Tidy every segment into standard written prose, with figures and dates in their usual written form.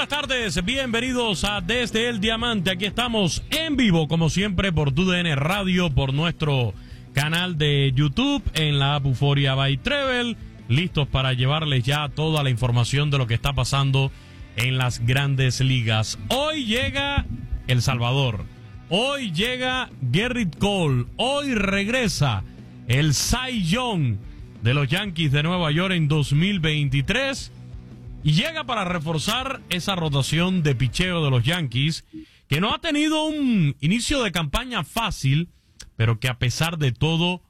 buenas tardes, bienvenidos a Desde el Diamante. Aquí estamos en vivo, como siempre, por TUDN Radio, por nuestro canal de YouTube, en la app Euforia by Treble, listos para llevarles ya toda la información de lo que está pasando en las grandes ligas. Hoy llega El Salvador, hoy llega Gerrit Cole, hoy regresa el Cy Young de los Yankees de Nueva York en 2023 y llega para reforzar esa rotación de picheo de los Yankees, que no ha tenido un inicio de campaña fácil, pero que a pesar de todo,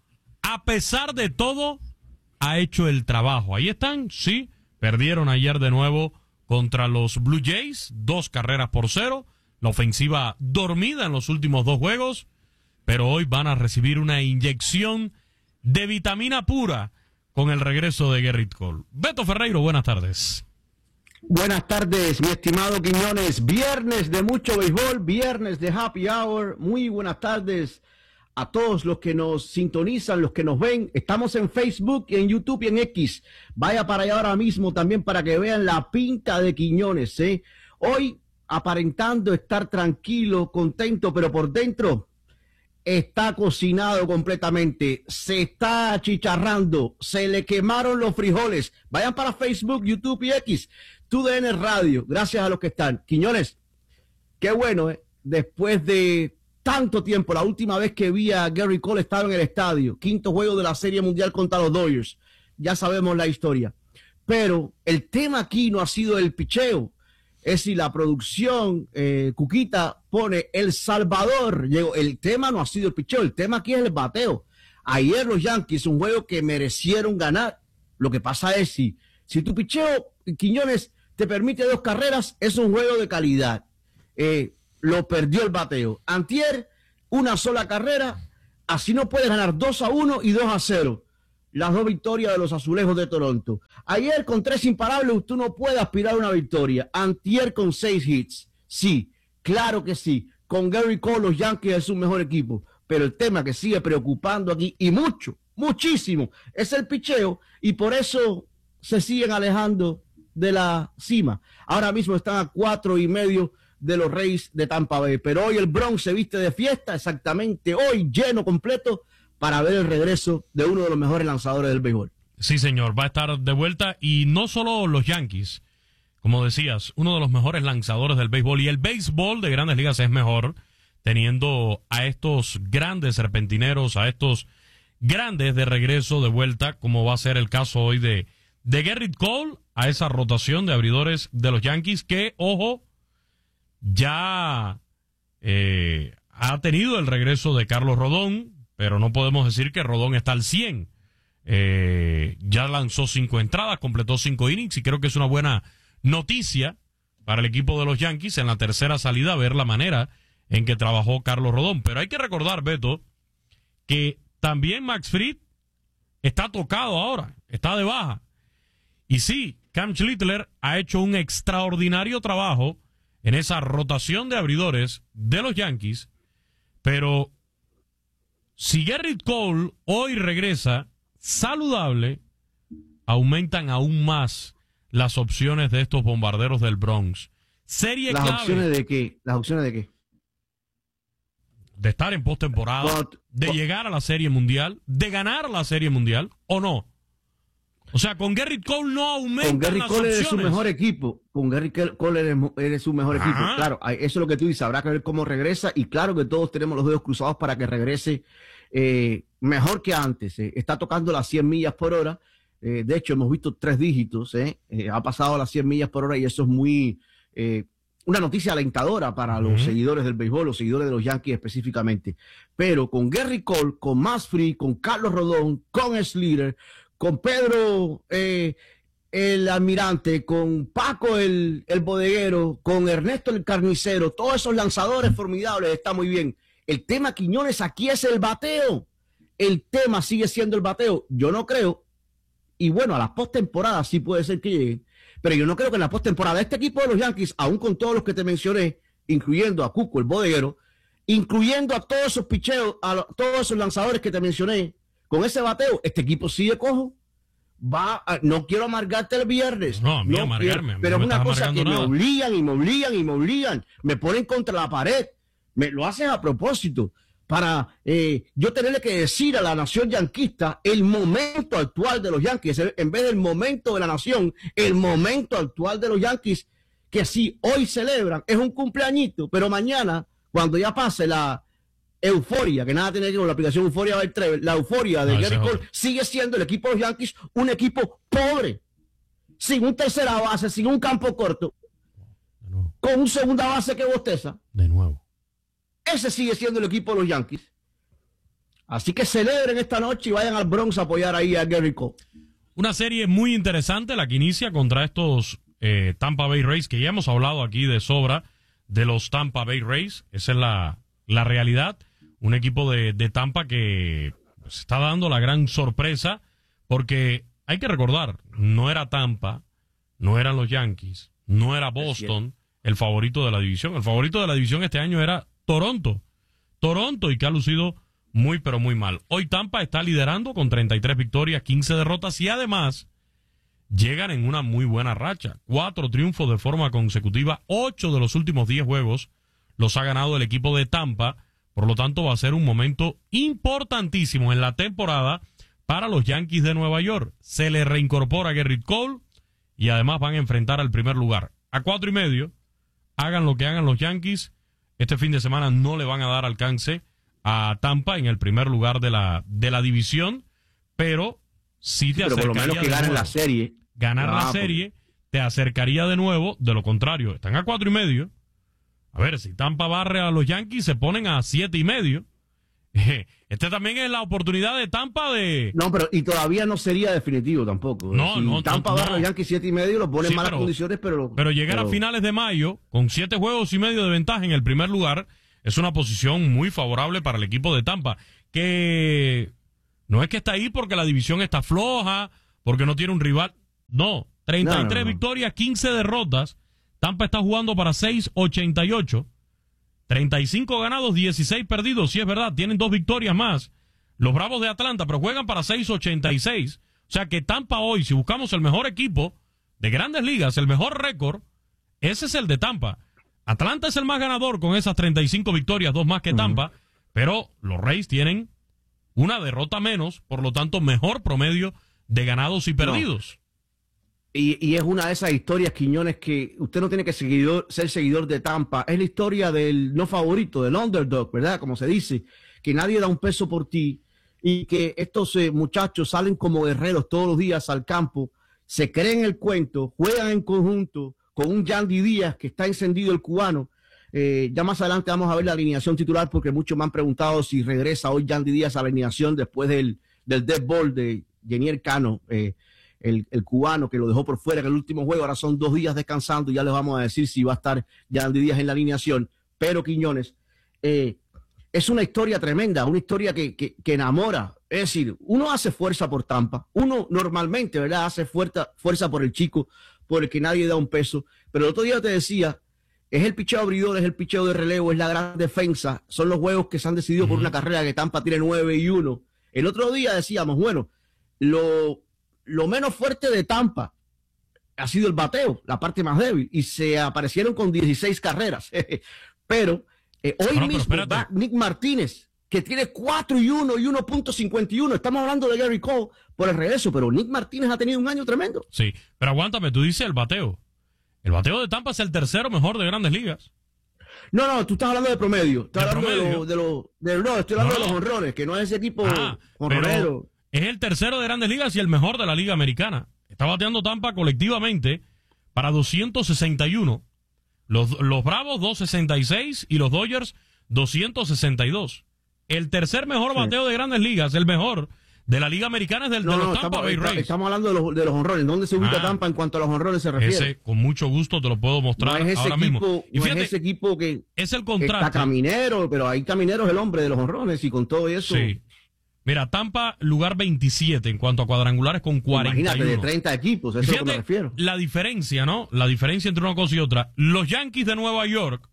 ha hecho el trabajo. Ahí están, sí, perdieron ayer de nuevo contra los Blue Jays, 2-0, la ofensiva dormida en los últimos 2 juegos, pero hoy van a recibir una inyección de vitamina pura con el regreso de Gerrit Cole. Beto Ferreiro, buenas tardes. Buenas tardes, mi estimado Quiñones. Viernes de mucho béisbol, viernes de Happy Hour. Muy buenas tardes a todos los que nos sintonizan, los que nos ven. Estamos en Facebook, en YouTube y en X. Vaya para allá ahora mismo también para que vean la pinta de Quiñones, ¿eh? Hoy aparentando estar tranquilo, contento, pero por dentro está cocinado completamente, se está achicharrando, se le quemaron los frijoles. Vayan para Facebook, YouTube y X, TUDN Radio, gracias a los que están. Quiñones, qué bueno, después de tanto tiempo, la última vez que vi a Gerrit Cole estaba en el estadio, 5º juego de la Serie Mundial contra los Dodgers, ya sabemos la historia. Pero el tema aquí no ha sido el picheo, es si la producción, Cuquita pone El Salvador. El tema no ha sido el picheo, el tema aquí es el bateo. Ayer los Yankees, un juego que merecieron ganar. Lo que pasa es si tu picheo, Quiñones, te permite 2 carreras, es un juego de calidad. Lo perdió el bateo. Antier, 1 sola carrera, así no puedes ganar 2-1 y 2-0. Las 2 victorias de los Azulejos de Toronto. Ayer con 3 imparables tú no puedes aspirar a una victoria. Antier con 6 hits. Sí, claro que sí. Con Gerrit Cole los Yankees es un mejor equipo. Pero el tema que sigue preocupando aquí, y muchísimo, es el picheo. Y por eso se siguen alejando de la cima. Ahora mismo están a 4.5 de los Rays de Tampa Bay. Pero hoy el Bronx se viste de fiesta, exactamente hoy, lleno completo, para ver el regreso de uno de los mejores lanzadores del béisbol. Sí, señor, va a estar de vuelta, y no solo los Yankees, como decías, uno de los mejores lanzadores del béisbol, y el béisbol de Grandes Ligas es mejor teniendo a estos grandes serpentineros, a estos grandes de regreso, de vuelta, como va a ser el caso hoy de Gerrit Cole, a esa rotación de abridores de los Yankees, que, ojo, ya ha tenido el regreso de Carlos Rodón, pero no podemos decir que Rodón está al 100. Ya lanzó 5 entradas, completó 5 innings, y creo que es una buena noticia para el equipo de los Yankees en la tercera salida, ver la manera en que trabajó Carlos Rodón. Pero hay que recordar, Beto, que también Max Fried está tocado ahora, está de baja. Y sí, Cam Schlittler ha hecho un extraordinario trabajo en esa rotación de abridores de los Yankees, pero si Gerrit Cole hoy regresa saludable, aumentan aún más las opciones de estos bombarderos del Bronx. Serie ¿Las clave. opciones de qué? ¿Las opciones de qué? De estar en postemporada, de llegar a la Serie Mundial, de ganar la Serie Mundial, ¿o no? O sea, con Gerrit Cole no aumentan las opciones. Con Gerrit Cole eres su mejor equipo. Con Gerrit Cole eres su mejor equipo. Claro, eso es lo que tú dices. Habrá que ver cómo regresa. Y claro que todos tenemos los dedos cruzados para que regrese mejor que antes. Está tocando las 100 millas por hora. De hecho, hemos visto 3 dígitos. Ha pasado las 100 millas por hora, y eso es muy una noticia alentadora para los seguidores del béisbol, los seguidores de los Yankees específicamente. Pero con Gerrit Cole, con Max Fried, con Carlos Rodón, con Schlittler, con Pedro el Almirante, con Paco el bodeguero, con Ernesto el carnicero, todos esos lanzadores formidables, está muy bien. El tema, Quiñones, aquí es el bateo. El tema sigue siendo el bateo. Yo no creo, y bueno, a la postemporada sí puede ser que llegue, pero yo no creo que en la postemporada este equipo de los Yankees, aún con todos los que te mencioné, incluyendo a Cuco el bodeguero, incluyendo a todos esos picheos, a todos esos lanzadores que te mencioné, con ese bateo, este equipo sigue cojo. no quiero amargarte el viernes. No, a mí amargarme. Pero es una cosa que nada. me obligan. Me ponen contra la pared. Lo hacen a propósito. Para yo tenerle que decir a la nación yanquista el momento actual de los Yankees, en vez del momento de la nación, el momento actual de los Yankees, que si hoy celebran, es un cumpleañito, pero mañana, cuando ya pase la euforia, que nada tiene que ver con la aplicación Euforia del Trevor, la euforia de Gary Cole, sigue siendo el equipo de los Yankees un equipo pobre, sin un tercera base, sin un campo corto, con un segunda base que bosteza. De nuevo. Ese sigue siendo el equipo de los Yankees. Así que celebren esta noche y vayan al Bronx a apoyar ahí a Gary Cole. Una serie muy interesante la que inicia contra estos Tampa Bay Rays, que ya hemos hablado aquí de sobra de los Tampa Bay Rays. Esa es la realidad. Un equipo de Tampa que se está dando la gran sorpresa, porque hay que recordar, no era Tampa, no eran los Yankees, no era Boston el favorito de la división. El favorito de la división este año era Toronto, y que ha lucido muy pero muy mal. Hoy Tampa está liderando con 33 victorias, 15 derrotas y además llegan en una muy buena racha. 4 triunfos de forma consecutiva, 8 de los últimos 10 juegos los ha ganado el equipo de Tampa. Por lo tanto, va a ser un momento importantísimo en la temporada para los Yankees de Nueva York. Se le reincorpora Gerrit Cole y además van a enfrentar al primer lugar. A 4.5, hagan lo que hagan los Yankees, este fin de semana no le van a dar alcance a Tampa en el primer lugar de la división, pero sí te acercaría. Pero por lo menos que ganen la serie. Ganar la serie te acercaría de nuevo. De lo contrario, están a 4.5. A ver, si Tampa barre a los Yankees, se ponen a 7.5. También es la oportunidad de Tampa de... No, pero y todavía no sería definitivo tampoco. Si Tampa barre a los Yankees 7.5, los pone en malas condiciones, pero llegar a finales de mayo con 7 juegos y medio de ventaja en el primer lugar es una posición muy favorable para el equipo de Tampa, que no es que está ahí porque la división está floja, porque no tiene un rival. No, 33 victorias, 15 derrotas. Tampa está jugando para 6.88. 35 ganados, 16 perdidos. Sí, es verdad, tienen 2 victorias más los Bravos de Atlanta, pero juegan para 6.86. O sea que Tampa hoy, si buscamos el mejor equipo de Grandes Ligas, el mejor récord, ese es el de Tampa. Atlanta es el más ganador con esas 35 victorias, 2 más que Tampa, pero los Rays tienen una derrota menos, por lo tanto, mejor promedio de ganados y perdidos. Y es una de esas historias, Quiñones, que usted no tiene que ser seguidor de Tampa. Es la historia del no favorito, del underdog, ¿verdad? Como se dice, que nadie da un peso por ti y que estos muchachos salen como guerreros todos los días al campo, se creen el cuento, juegan en conjunto con un Yandy Díaz que está encendido, el cubano. Ya más adelante vamos a ver la alineación titular porque muchos me han preguntado si regresa hoy Yandy Díaz a la alineación después del dead ball de Yenier Cano, el cubano que lo dejó por fuera en el último juego. Ahora son 2 días descansando y ya les vamos a decir si va a estar Yandy Díaz en la alineación. Pero Quiñones, es una historia tremenda, una historia que enamora. Es decir, uno hace fuerza por Tampa, uno normalmente, ¿verdad?, hace fuerza por el chico, por el que nadie da un peso. Pero el otro día te decía, es el picheo abridor, es el picheo de relevo, es la gran defensa, son los juegos que se han decidido por una carrera que Tampa tiene 9-1. El otro día decíamos, bueno, lo menos fuerte de Tampa ha sido el bateo, la parte más débil, y se aparecieron con 16 carreras. Pero hoy mismo va Nick Martínez, que tiene 4-1 y 1.51. Estamos hablando de Gary Cole por el regreso, pero Nick Martínez ha tenido un año tremendo. Sí, pero aguántame, tú dices el bateo. El bateo de Tampa es el tercero mejor de Grandes Ligas. No, tú estás hablando de promedio. Estás hablando estoy hablando de los honrones, que no es ese tipo honronero. Es el tercero de Grandes Ligas y el mejor de la Liga Americana. Está bateando Tampa colectivamente para 261. Los Bravos 266 y los Dodgers 262. El tercer mejor bateo de Grandes Ligas, el mejor de la Liga Americana es de los Tampa Bay Rays. Estamos hablando de los honrones. ¿Dónde se ubica Tampa en cuanto a los honrones se refiere? Ese, con mucho gusto te lo puedo mostrar ahora mismo. Y fíjate, es ese equipo que es el contraste. Está Caminero, pero ahí Caminero es el hombre de los honrones y con todo eso. Sí. Mira, Tampa, lugar 27 en cuanto a cuadrangulares con 41. Imagínate, de 30 equipos, eso es lo que me refiero. La diferencia, ¿no? La diferencia entre una cosa y otra. Los Yankees de Nueva York,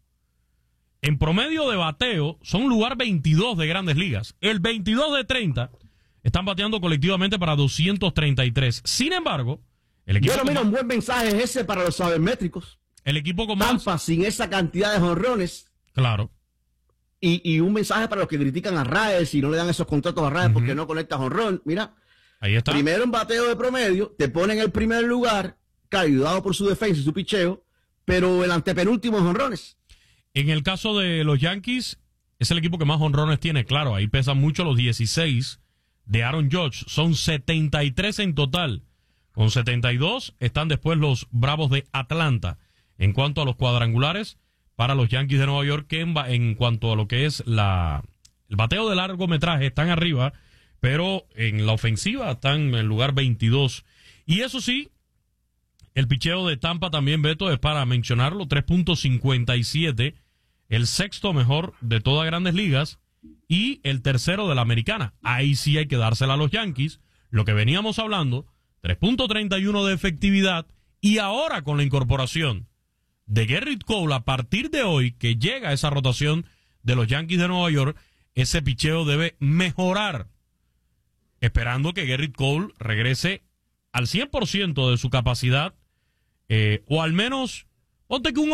en promedio de bateo, son lugar 22 de Grandes Ligas. El 22 de 30 están bateando colectivamente para 233. Sin embargo, el equipo... Bueno, mira, un buen mensaje es ese para los sabermétricos. El equipo con más... Tampa sin esa cantidad de jonrones. Claro. Y un mensaje para los que critican a Raes y no le dan esos contratos a Raes porque no conecta jonrón. Mira, ahí está. Primero en bateo de promedio, te pone en el primer lugar, ayudado por su defensa y su picheo, pero el antepenúltimo en jonrones. En el caso de los Yankees, es el equipo que más jonrones tiene. Claro, ahí pesan mucho los 16 de Aaron Judge. Son 73 en total. Con 72 están después los Bravos de Atlanta. En cuanto a los cuadrangulares, para los Yankees de Nueva York, que en cuanto a lo que es el bateo de largometraje, están arriba, pero en la ofensiva están en el lugar 22. Y eso sí, el picheo de Tampa también, Beto, es para mencionarlo, 3.57, el sexto mejor de todas Grandes Ligas y el tercero de la Americana. Ahí sí hay que dársela a los Yankees, lo que veníamos hablando, 3.31 de efectividad, y ahora con la incorporación de Gerrit Cole a partir de hoy, que llega a esa rotación de los Yankees de Nueva York, ese picheo debe mejorar, esperando que Gerrit Cole regrese al 100% de su capacidad, o al menos, ponte que un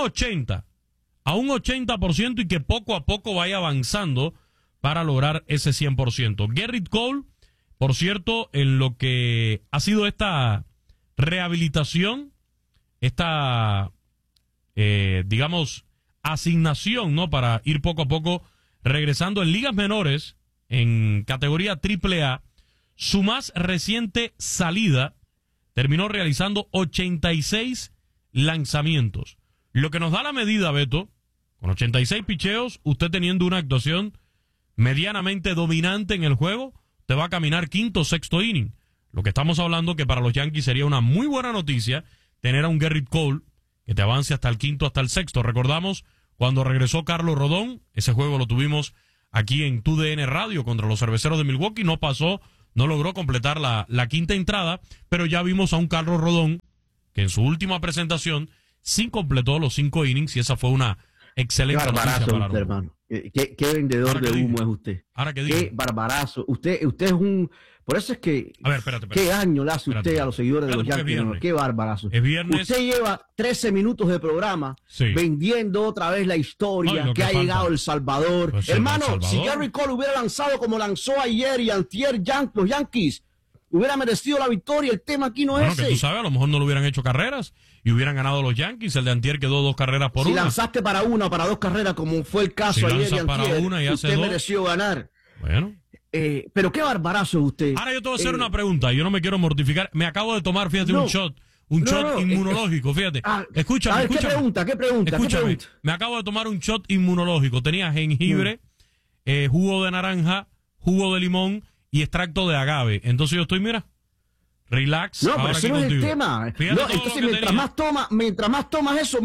80% y que poco a poco vaya avanzando para lograr ese 100%. Gerrit Cole, por cierto, en lo que ha sido esta rehabilitación, esta, digamos, asignación, ¿no? Para ir poco a poco regresando en ligas menores, en categoría AAA, su más reciente salida terminó realizando 86 lanzamientos. Lo que nos da la medida, Beto, con 86 picheos, usted teniendo una actuación medianamente dominante en el juego, te va a caminar quinto o sexto inning. Lo que estamos hablando que para los Yankees sería una muy buena noticia tener a un Gerrit Cole que te avance hasta el quinto, hasta el sexto. Recordamos cuando regresó Carlos Rodón, ese juego lo tuvimos aquí en TUDN Radio contra los Cerveceros de Milwaukee, no pasó, no logró completar la quinta entrada, pero ya vimos a un Carlos Rodón que en su última presentación sí completó los 5 innings y esa fue una excelente noticia para usted, hermano. ¿Qué vendedor de humo es usted? Ahora que qué barbarazo. Usted es un... Por eso es que... A ver, espérate. ¿Qué daño le hace usted a los seguidores de los Yankees? Qué barbarazo. Es viernes. Usted lleva 13 minutos de programa vendiendo otra vez la historia que ha llegado El Salvador. Pues hermano, si Gerrit Cole hubiera lanzado como lanzó ayer y antier los Yankees, hubiera merecido la victoria. El tema aquí no es ese. Que tú sabes, a lo mejor no le hubieran hecho carreras y hubieran ganado los Yankees. El de antier quedó 2 carreras por una. Si lanzaste para una o para 2 carreras, como fue el caso ayer y antier, usted mereció ganar. Bueno. Pero qué barbarazo usted. Ahora yo te voy a hacer una pregunta. Yo no me quiero mortificar. Me acabo de tomar, fíjate, un shot inmunológico, fíjate. Escúchame, escúchame. ¿Qué pregunta? Escúchame. Me acabo de tomar un shot inmunológico. Tenía jengibre, jugo de naranja, jugo de limón y extracto de agave. Entonces yo estoy, mira, relax. No, pero ese no es el tema. No, entonces mientras más tomas eso,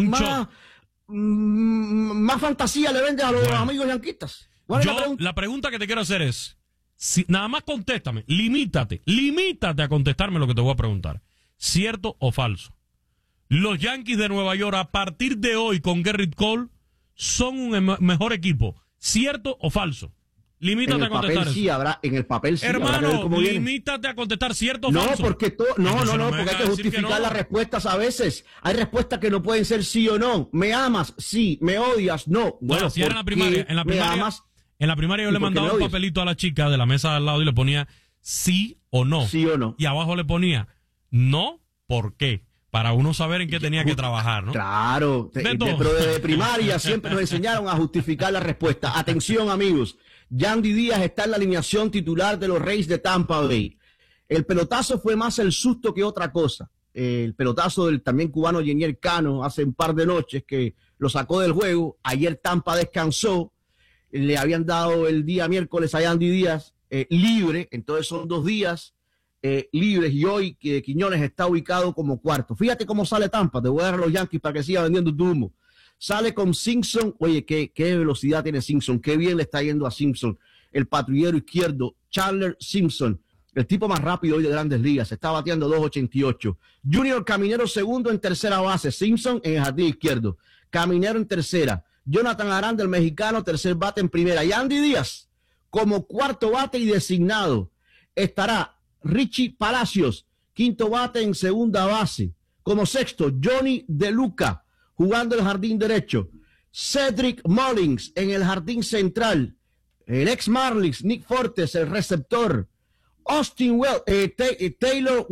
más fantasía le vendes a los amigos yanquistas. La pregunta que te quiero hacer es, nada más contéstame, limítate a contestarme lo que te voy a preguntar. ¿Cierto o falso? Los Yankees de Nueva York a partir de hoy con Gerrit Cole son un mejor equipo. ¿Cierto o falso? Limítate a contestar eso. En el papel sí. Hermano, limítate a contestar cierto o falso. Porque hay que justificar las respuestas a veces. Hay respuestas que no pueden ser sí o no. ¿Me amas? Sí. ¿Me odias? No. Bueno, si era en la primaria, en la primaria yo le mandaba un papelito a la chica de la mesa de al lado y le ponía sí o no. Sí o no. Y abajo le ponía no, ¿por qué? Para uno saber en qué tenía que trabajar, ¿no? Claro, pero desde primaria siempre nos enseñaron a justificar la respuesta. Atención, amigos. Yandy Díaz está en la alineación titular de los Rays de Tampa Bay. El pelotazo fue más el susto que otra cosa. El pelotazo del también cubano Yenier Cano hace un par de noches que lo sacó del juego. Ayer Tampa descansó. Le habían dado el día miércoles a Yandy Díaz libre, entonces son 2 días libres y hoy Quiñones está ubicado como cuarto. Fíjate cómo sale Tampa, te voy a dar a los Yankees para que siga vendiendo tu humo. Sale con Simpson, oye, qué velocidad tiene Simpson, qué bien le está yendo a Simpson, el patrullero izquierdo, Chandler Simpson, el tipo más rápido hoy de Grandes Ligas, está bateando 2.88. Junior Caminero segundo en tercera base, Simpson en el jardín izquierdo, Caminero en tercera, Jonathan Aranda, el mexicano, tercer bate en primera, y Yandy Díaz como cuarto bate y designado. estará Richie Palacios, quinto bate en segunda base. Como sexto, Johnny De Luca, jugando el jardín derecho. Cedric Mullins en el jardín central. El ex Marlins, Nick Fortes, el receptor. Austin Wells, Taylor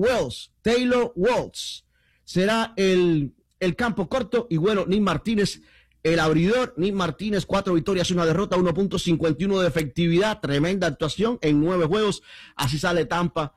Waltz será el campo corto. Y bueno, Nick Martínez, el abridor. Nick Martínez, 4 victorias, 1 derrota, 1.51 de efectividad. Tremenda actuación en 9 juegos. Así sale Tampa.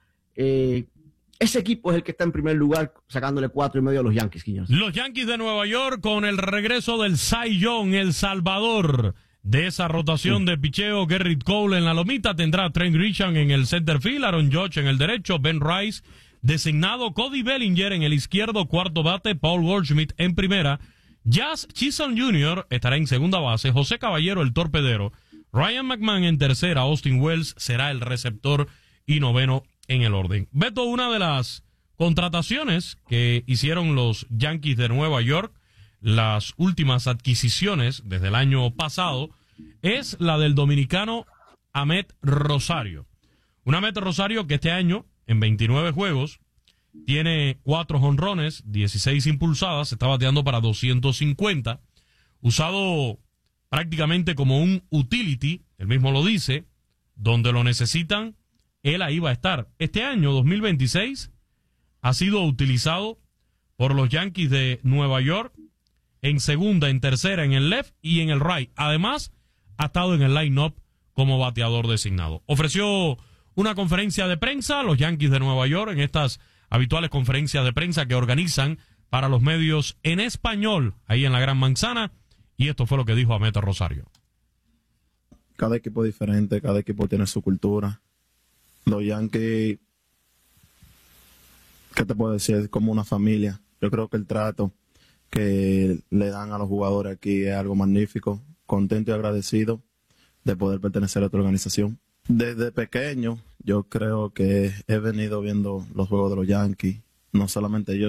Ese equipo es el que está en primer lugar, sacándole 4.5 a los Yankees, Quiñones. Los Yankees de Nueva York con el regreso del Cy Young, el salvador de esa rotación de picheo. Gerrit Cole en la lomita, tendrá Trent Grisham en el center field, Aaron Judge en el derecho, Ben Rice designado, Cody Bellinger en el izquierdo, cuarto bate, Paul Goldschmidt en primera, Jazz Chisholm Jr. estará en segunda base, José Caballero el torpedero, Ryan McMahon en tercera, Austin Wells será el receptor y noveno en el orden. Beto, una de las contrataciones que hicieron los Yankees de Nueva York, las últimas adquisiciones desde el año pasado, es la del dominicano Amed Rosario. Un Amed Rosario que este año, en 29 juegos, tiene 4 jonrones, 16 impulsadas, se está bateando para 250, usado prácticamente como un utility, él mismo lo dice, donde lo necesitan, él ahí va a estar. Este año, 2026, ha sido utilizado por los Yankees de Nueva York en segunda, en tercera, en el left y en el right. Además, ha estado en el line-up como bateador designado. Ofreció una conferencia de prensa a los Yankees de Nueva York en estas habituales conferencias de prensa que organizan para los medios en español ahí en la Gran Manzana. Y esto fue lo que dijo Amed Rosario. Cada equipo es diferente, cada equipo tiene su cultura. Los Yankees, ¿qué te puedo decir? Es como una familia. Yo creo que el trato que le dan a los jugadores aquí es algo magnífico. Contento y agradecido de poder pertenecer a esta organización. Desde pequeño, yo creo que he venido viendo los juegos de los Yankees. No solamente yo,